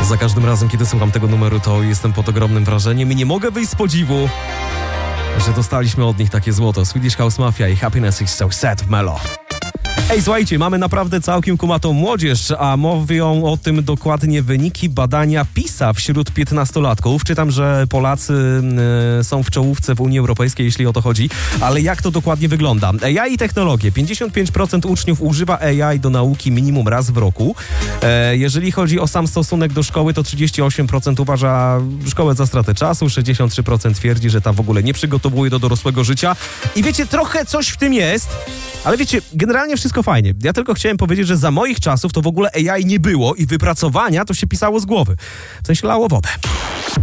Za każdym razem, kiedy słucham tego numeru, to jestem pod ogromnym wrażeniem i nie mogę wyjść z podziwu, że dostaliśmy od nich takie złoto. Swedish House Mafia i Happiness is so sad w Melo. Ej, słuchajcie, mamy naprawdę całkiem kumatą młodzież, a mówią o tym dokładnie wyniki badania PISA wśród 15-latków. Czytam, że Polacy są w czołówce w Unii Europejskiej, jeśli o to chodzi, ale jak to dokładnie wygląda? AI i technologie. 55% uczniów używa AI do nauki minimum raz w roku. Jeżeli chodzi o sam stosunek do szkoły, to 38% uważa szkołę za stratę czasu, 63% twierdzi, że ta w ogóle nie przygotowuje do dorosłego życia. I wiecie, trochę coś w tym jest, ale wiecie, generalnie wszystko fajnie. Ja tylko chciałem powiedzieć, że za moich czasów to w ogóle AI nie było i wypracowania to się pisało z głowy. W sensie lało wodę.